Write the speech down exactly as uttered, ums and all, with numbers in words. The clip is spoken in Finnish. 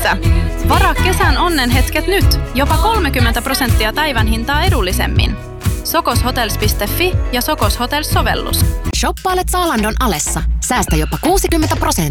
Missä? Varaa kesän onnenhetket nyt. Jopa kolmekymmentä prosenttia päivän hintaa edullisemmin. sokoshotels piste fi ja Sokos Hotels-sovellus. Shoppailet Zaalandon alessa. Säästä jopa kuusikymmentä prosenttia.